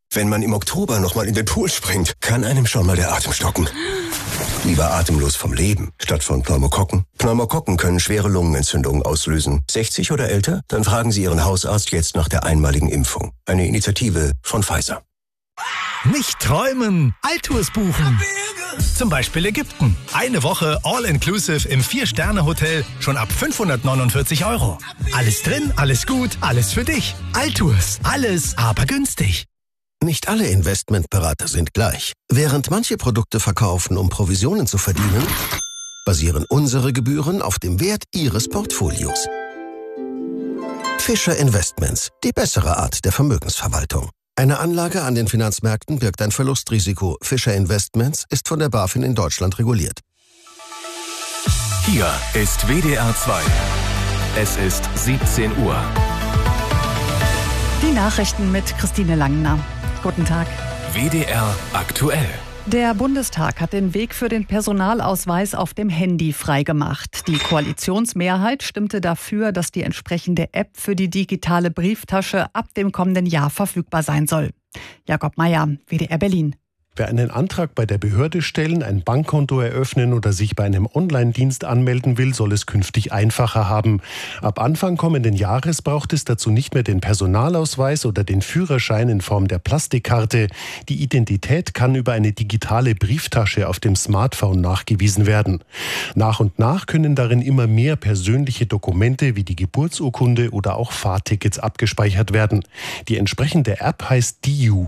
Wenn man im Oktober nochmal in den Pool springt, kann einem schon mal der Atem stocken. Lieber atemlos vom Leben, statt von Pneumokokken. Pneumokokken können schwere Lungenentzündungen auslösen. 60 oder älter? Dann fragen Sie Ihren Hausarzt jetzt nach der einmaligen Impfung. Eine Initiative von Pfizer. Nicht träumen, Alltours buchen. Zum Beispiel Ägypten. Eine Woche All-Inclusive im 4-Sterne-Hotel schon ab 549 €. Alles drin, alles gut, alles für dich. Alltours, alles aber günstig. Nicht alle Investmentberater sind gleich. Während manche Produkte verkaufen, um Provisionen zu verdienen, basieren unsere Gebühren auf dem Wert Ihres Portfolios. Fischer Investments, die bessere Art der Vermögensverwaltung. Eine Anlage an den Finanzmärkten birgt ein Verlustrisiko. Fischer Investments ist von der BaFin in Deutschland reguliert. Hier ist WDR 2. Es ist 17 Uhr. Die Nachrichten mit Christine Langner. Guten Tag. WDR aktuell. Der Bundestag hat den Weg für den Personalausweis auf dem Handy freigemacht. Die Koalitionsmehrheit stimmte dafür, dass die entsprechende App für die digitale Brieftasche ab dem kommenden Jahr verfügbar sein soll. Jakob Mayer, WDR Berlin. Wer einen Antrag bei der Behörde stellen, ein Bankkonto eröffnen oder sich bei einem Online-Dienst anmelden will, soll es künftig einfacher haben. Ab Anfang kommenden Jahres braucht es dazu nicht mehr den Personalausweis oder den Führerschein in Form der Plastikkarte. Die Identität kann über eine digitale Brieftasche auf dem Smartphone nachgewiesen werden. Nach und nach können darin immer mehr persönliche Dokumente wie die Geburtsurkunde oder auch Fahrtickets abgespeichert werden. Die entsprechende App heißt DIU.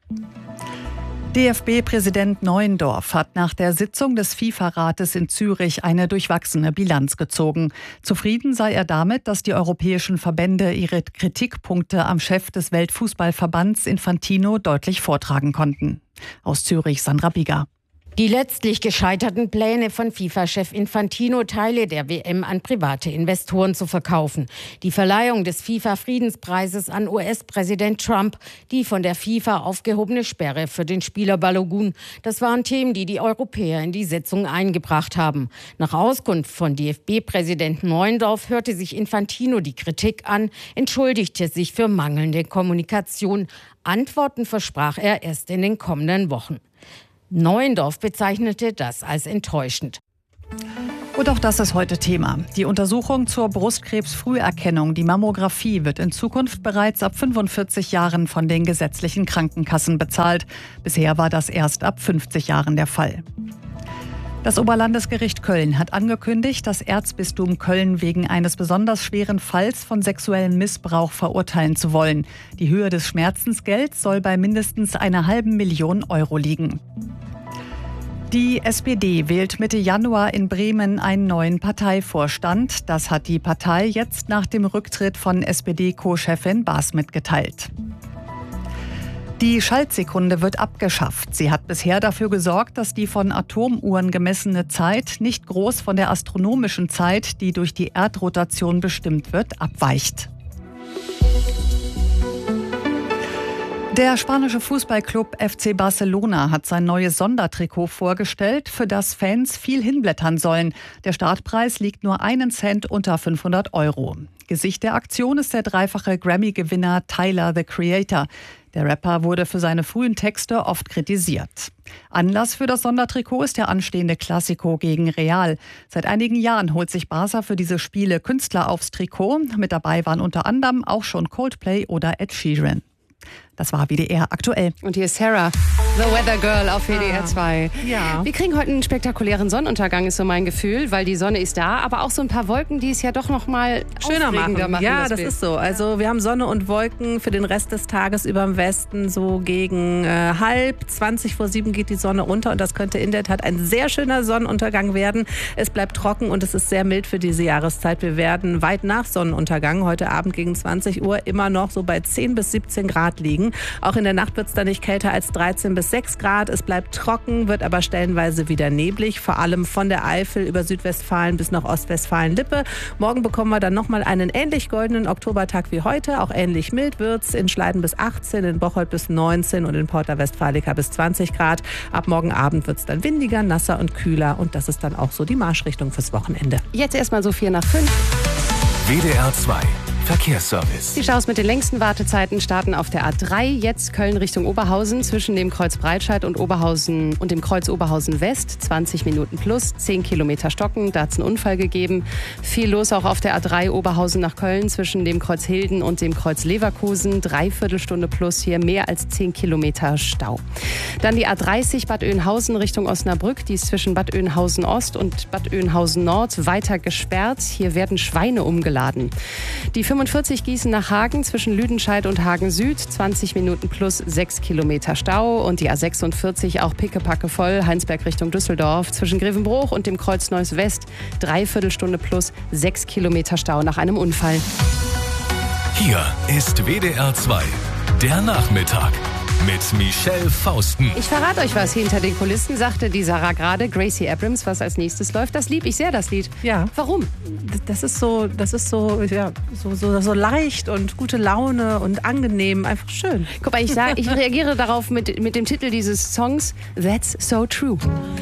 DFB-Präsident Neuendorf hat nach der Sitzung des FIFA-Rates in Zürich eine durchwachsene Bilanz gezogen. Zufrieden sei er damit, dass die europäischen Verbände ihre Kritikpunkte am Chef des Weltfußballverbands Infantino deutlich vortragen konnten. Aus Zürich Sandra Bieger. Die letztlich gescheiterten Pläne von FIFA-Chef Infantino, Teile der WM an private Investoren zu verkaufen. Die Verleihung des FIFA-Friedenspreises an US-Präsident Trump, die von der FIFA aufgehobene Sperre für den Spieler Balogun. Das waren Themen, die die Europäer in die Sitzung eingebracht haben. Nach Auskunft von DFB-Präsident Neuendorf hörte sich Infantino die Kritik an, entschuldigte sich für mangelnde Kommunikation. Antworten versprach er erst in den kommenden Wochen. Neuendorf bezeichnete das als enttäuschend. Und auch das ist heute Thema. Die Untersuchung zur Brustkrebsfrüherkennung, die Mammographie, wird in Zukunft bereits ab 45 Jahren von den gesetzlichen Krankenkassen bezahlt. Bisher war das erst ab 50 Jahren der Fall. Das Oberlandesgericht Köln hat angekündigt, das Erzbistum Köln wegen eines besonders schweren Falls von sexuellem Missbrauch verurteilen zu wollen. Die Höhe des Schmerzensgelds soll bei mindestens 500.000 € liegen. Die SPD wählt Mitte Januar in Bremen einen neuen Parteivorstand. Das hat die Partei jetzt nach dem Rücktritt von SPD-Co-Chefin Baas mitgeteilt. Die Schaltsekunde wird abgeschafft. Sie hat bisher dafür gesorgt, dass die von Atomuhren gemessene Zeit nicht groß von der astronomischen Zeit, die durch die Erdrotation bestimmt wird, abweicht. Der spanische Fußballclub FC Barcelona hat sein neues Sondertrikot vorgestellt, für das Fans viel hinblättern sollen. Der Startpreis liegt nur 1 Cent unter 500 €. Gesicht der Aktion ist der dreifache Grammy-Gewinner Tyler, the Creator. Der Rapper wurde für seine frühen Texte oft kritisiert. Anlass für das Sondertrikot ist der anstehende Clasico gegen Real. Seit einigen Jahren holt sich Barca für diese Spiele Künstler aufs Trikot. Mit dabei waren unter anderem auch schon Coldplay oder Ed Sheeran. Das war WDR aktuell. Und hier ist Sarah, The Weather Girl auf WDR 2. Ja. Wir kriegen heute einen spektakulären Sonnenuntergang, ist so mein Gefühl, weil die Sonne ist da, aber auch so ein paar Wolken, die es ja doch noch mal schöner machen. Ja, das Bild. ist so. Also wir haben Sonne und Wolken für den Rest des Tages über dem Westen. So gegen 6:20 geht die Sonne unter und das könnte in der Tat ein sehr schöner Sonnenuntergang werden. Es bleibt trocken und es ist sehr mild für diese Jahreszeit. Wir werden weit nach Sonnenuntergang heute Abend gegen 20 Uhr immer noch so bei 10 bis 17 Grad liegen. Auch in der Nacht wird es dann nicht kälter als 13 bis 6 Grad. Es bleibt trocken, wird aber stellenweise wieder neblig, vor allem von der Eifel über Südwestfalen bis nach Ostwestfalen-Lippe. Morgen bekommen wir dann nochmal einen ähnlich goldenen Oktobertag wie heute. Auch ähnlich mild wird's. In Schleiden bis 18, in Bocholt bis 19 und in Porta Westfalica bis 20 Grad. Ab morgen Abend wird es dann windiger, nasser und kühler. Und das ist dann auch so die Marschrichtung fürs Wochenende. Jetzt erstmal so 4 nach 5. WDR 2. Verkehrsservice. Die Staus mit den längsten Wartezeiten starten auf der A3, jetzt Köln Richtung Oberhausen, zwischen dem Kreuz Breitscheid und Oberhausen und dem Kreuz Oberhausen West, 20 Minuten plus, 10 Kilometer stocken, da hat es einen Unfall gegeben. Viel los auch auf der A3 Oberhausen nach Köln, zwischen dem Kreuz Hilden und dem Kreuz Leverkusen, 3/4 Stunde plus, hier mehr als 10 Kilometer Stau. Dann die A30 Bad Oeynhausen Richtung Osnabrück, die ist zwischen Bad Oeynhausen Ost und Bad Oeynhausen Nord weiter gesperrt, hier werden Schweine umgeladen. Die 45 Gießen nach Hagen zwischen Lüdenscheid und Hagen Süd, 20 Minuten plus 6 Kilometer Stau. Und die A46 auch pickepacke voll, Heinsberg Richtung Düsseldorf, zwischen Grevenbroich und dem Kreuz Neuss West, 3/4 Stunde plus 6 Kilometer Stau nach einem Unfall. Hier ist WDR 2, der Nachmittag mit Michelle Fausten. Ich verrate euch was. Hinter den Kulissen sagte die Sarah gerade, Gracie Abrams, was als nächstes läuft. Das lieb ich sehr, das Lied. Ja. Warum? Das ist so leicht und gute Laune und angenehm, einfach schön. Guck mal, ich reagiere darauf mit dem Titel dieses Songs, That's So True.